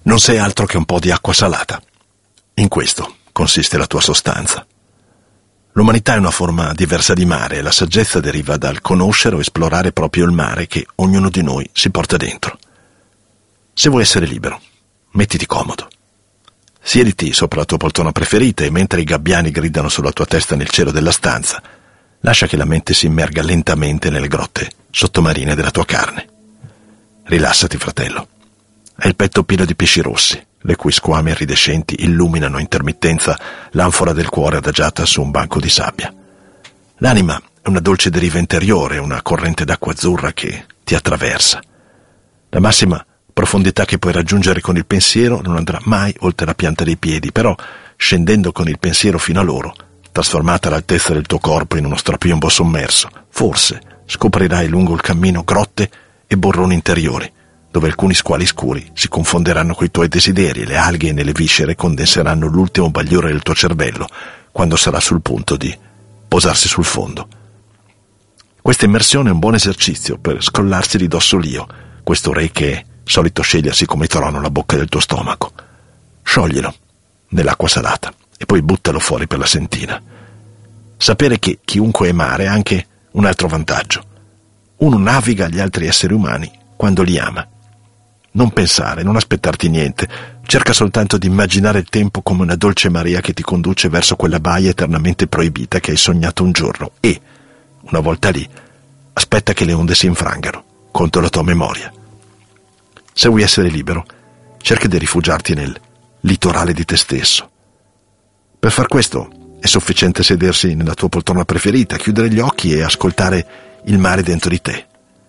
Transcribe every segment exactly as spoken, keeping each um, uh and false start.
Non sei altro che un po' di acqua salata. In questo consiste la tua sostanza. L'umanità è una forma diversa di mare e la saggezza deriva dal conoscere o esplorare proprio il mare che ognuno di noi si porta dentro. Se vuoi essere libero, mettiti comodo. Siediti sopra la tua poltrona preferita e mentre i gabbiani gridano sulla tua testa nel cielo della stanza, lascia che la mente si immerga lentamente nelle grotte sottomarine della tua carne. Rilassati, fratello. Hai il petto pieno di pesci rossi, le cui squame iridescenti illuminano a intermittenza l'anfora del cuore adagiata su un banco di sabbia. L'anima è una dolce deriva interiore, una corrente d'acqua azzurra che ti attraversa. La massima profondità che puoi raggiungere con il pensiero non andrà mai oltre la pianta dei piedi, però scendendo con il pensiero fino a loro, trasformata l'altezza del tuo corpo in uno strapiombo sommerso, forse scoprirai lungo il cammino grotte e borroni interiori, dove alcuni squali scuri si confonderanno coi tuoi desideri e le alghe nelle viscere condenseranno l'ultimo bagliore del tuo cervello quando sarà sul punto di posarsi sul fondo. Questa immersione è un buon esercizio per scrollarsi di dosso l'io, questo re che è solito scegliersi come trono la bocca del tuo stomaco. Scioglilo nell'acqua salata e poi buttalo fuori per la sentina. Sapere che chiunque è mare ha anche un altro vantaggio. Uno naviga gli altri esseri umani quando li ama. Non pensare, non aspettarti niente, cerca soltanto di immaginare il tempo come una dolce marea che ti conduce verso quella baia eternamente proibita che hai sognato un giorno e, una volta lì, aspetta che le onde si infrangano contro la tua memoria. Se vuoi essere libero, cerca di rifugiarti nel litorale di te stesso. Per far questo è sufficiente sedersi nella tua poltrona preferita, chiudere gli occhi e ascoltare il mare dentro di te.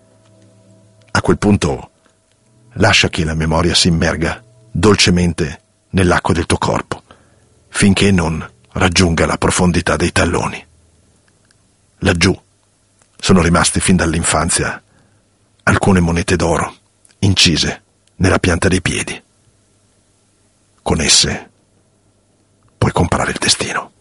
A quel punto lascia che la memoria si immerga dolcemente nell'acqua del tuo corpo, finché non raggiunga la profondità dei talloni. Laggiù sono rimaste fin dall'infanzia alcune monete d'oro incise nella pianta dei piedi. Con esse puoi comprare il destino.